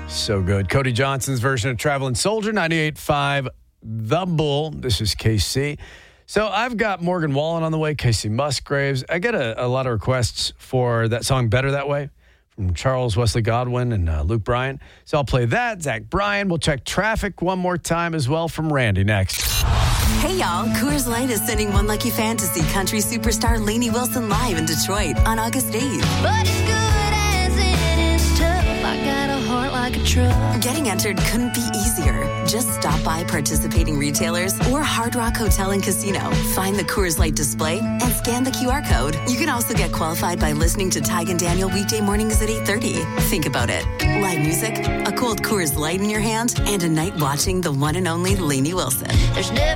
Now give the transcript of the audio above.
So good. Cody Johnson's version of Traveling Soldier, 98.5 The Bull. This is KC. So I've got Morgan Wallen on the way, Casey Musgraves. I get a lot of requests for that song Better That Way from Charles Wesley Godwin and Luke Bryan. So I'll play that. Zach Bryan. We'll check traffic one more time as well from Randy next. Hey, y'all. Coors Light is sending one lucky fan to see country superstar Lainey Wilson live in Detroit on August 8th. But as good as it is tough, I got a heart like a truck. Getting entered couldn't be easier. Just stop by participating retailers or Hard Rock Hotel and Casino. Find the Coors Light display and scan the QR code. You can also get qualified by listening to Tig and Daniel weekday mornings at 8:30. Think about it. Live music, a cold Coors Light in your hand, and a night watching the one and only Lainey Wilson. There's never